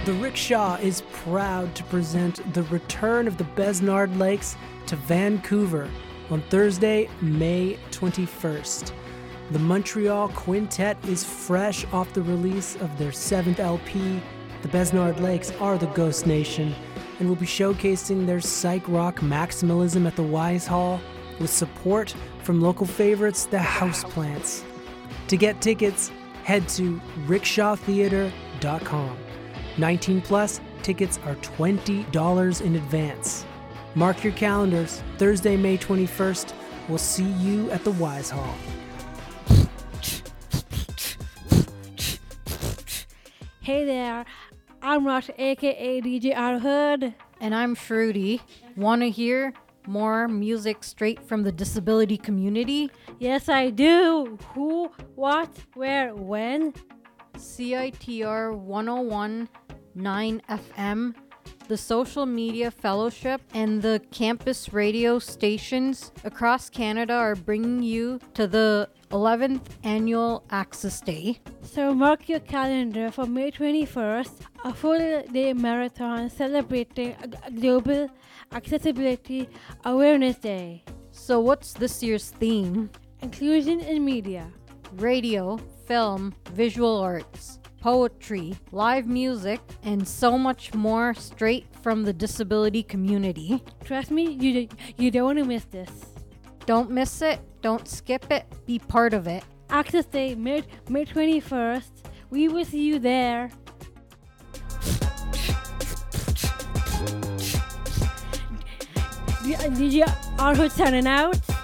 The Rickshaw is proud to present the return of the Besnard Lakes to Vancouver on Thursday, May 21st. The Montreal Quintet is fresh off the release of their 7th LP, The Besnard Lakes Are the Ghost Nation, and will be showcasing their psych rock maximalism at the Wise Hall with support from local favorites, the Houseplants. To get tickets, head to rickshawtheater.com. 19 plus, tickets are $20 in advance. Mark your calendars, Thursday, May 21st. We'll see you at the Wise Hall. Hey there, I'm Rosh, aka DJ Arhood. And I'm Shruti. Want to hear more music straight from the disability community? Yes, I do. Who, what, where, when? CITR 101.9 FM, the Social Media Fellowship, and the campus radio stations across Canada are bringing you to the 11th Annual Access Day. So mark your calendar for May 21st, a full-day marathon celebrating Global Accessibility Awareness Day. So what's this year's theme? Inclusion in media. Radio, film, visual arts, poetry, live music, and so much more straight from the disability community. Trust me, you don't want to miss this. Don't miss it, don't skip it, be part of it. Access Day, May 21st. We will see you there. DJ Arhood signing out.